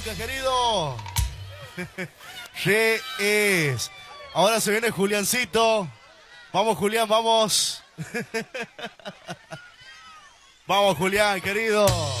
música, querido. Es. Ahora se viene Juliancito. Vamos, Julián, vamos. Vamos, Julián, querido.